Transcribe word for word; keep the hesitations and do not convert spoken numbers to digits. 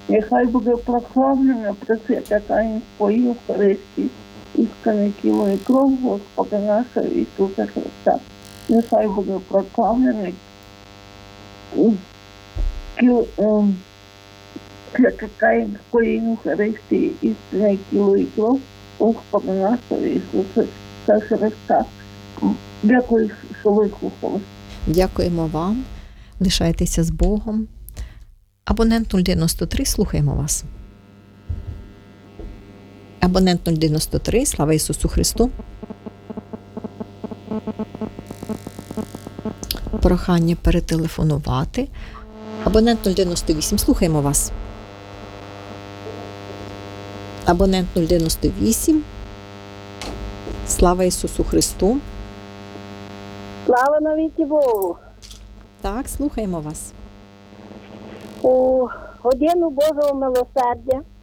Нехай буде прославлена Пресвята Таїнство Євхаристії, істинне тіло і кров Господа нашого Ісуса Христа. Нехай буде прославлений Святе Таїнство Євхаристії, істинне тіло і кров Господа нашого Ісуса Христа. Дякую, що вислухали. Дякуємо вам. Лишайтеся з Богом. Абонент нуль дев'яносто три, слухаємо вас. Абонент нуль дев'яносто три, слава Ісусу Христу. Прохання перетелефонувати. Абонент нуль дев'яносто вісім, слухаємо вас. Абонент нуль дев'яносто вісім, слава Ісусу Христу. Слава навіки Богу! Так, слухаємо вас. У годину Божого милосердя